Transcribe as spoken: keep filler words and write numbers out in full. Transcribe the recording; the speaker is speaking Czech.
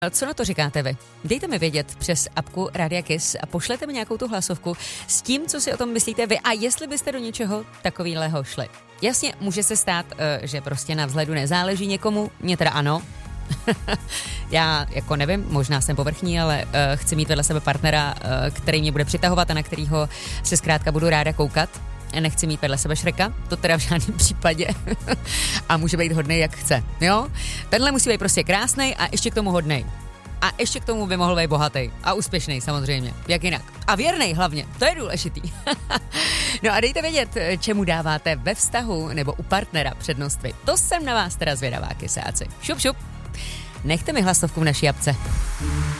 Co na to říkáte vy? Dejte mi vědět přes apku Rádia Kiss a pošlete mi nějakou tu hlasovku s tím, co si o tom myslíte vy a jestli byste do něčeho takovýhleho šli. Jasně, může se stát, že prostě na vzhledu nezáleží někomu, mně teda ano. Já jako nevím, možná jsem povrchní, ale uh, chci mít vedle sebe partnera, uh, který mě bude přitahovat a na kterýho se zkrátka budu ráda koukat. Nechci mít vedle sebe Šreka, to teda v žádném případě. A může být hodnej, jak chce, jo? Tenhle musí být prostě krásnej a ještě k tomu hodnej. A ještě k tomu by mohl být bohatý a úspěšný samozřejmě, jak jinak. A věrnej hlavně, to je důležitý. No a dejte vědět, čemu dáváte ve vztahu nebo u partnera přednost vy. To jsem na vás teda zvědavá, kysáci. Šup, šup. Nechte mi hlasovku v naší apce.